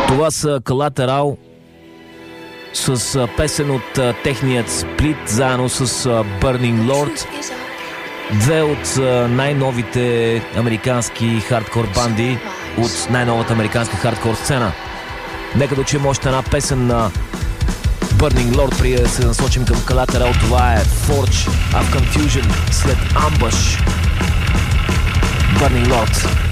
Това са Collateral с песен от техният сплит, заедно с Burning Lord. Две от най-новите американски хардкор банди от най-новата американска хардкор сцена. Нека да чуем още една песен на Burning Lord, преди да се насочим към Collateral. Това е Forge of Confusion след Ambush. Burning Lord.